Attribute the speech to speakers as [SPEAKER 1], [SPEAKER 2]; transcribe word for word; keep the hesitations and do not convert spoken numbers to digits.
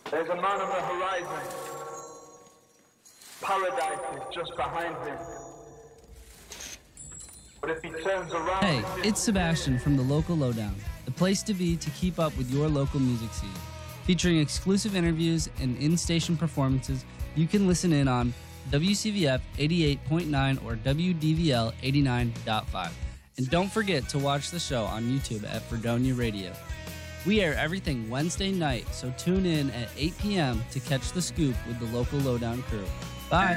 [SPEAKER 1] There's a man on the horizon. Paradise is just behind him. But if he turns around...
[SPEAKER 2] Hey, it's Sebastian from the Local Lowdown, the place to be to keep up with your local music scene. Featuring exclusive interviews and in-station performances, you can listen in on W C V F eighty-eight point nine or W D V L eighty-nine point five. And don't forget to watch the show on YouTube at Fredonia Radio. We air everything Wednesday night, so tune in at eight p.m. to catch the scoop with the Local Lowdown crew. Bye.